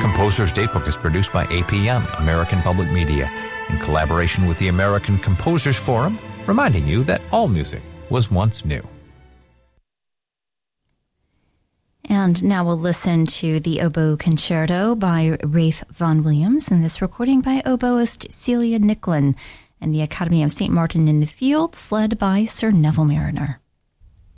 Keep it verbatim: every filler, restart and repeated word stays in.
Composer's Datebook is produced by A P M, American Public Media, in collaboration with the American Composers Forum, reminding you that all music was once new. And now we'll listen to the Oboe Concerto by Ralph Vaughan Williams, and this recording by oboist Celia Nicklin and the Academy of Saint Martin in the Fields, led by Sir Neville Mariner.